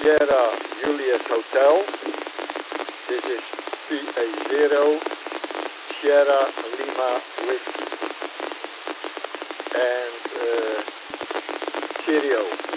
Sierra Juliet Hotel. This is PA0 Sierra Lima Whiskey. And Cheerio.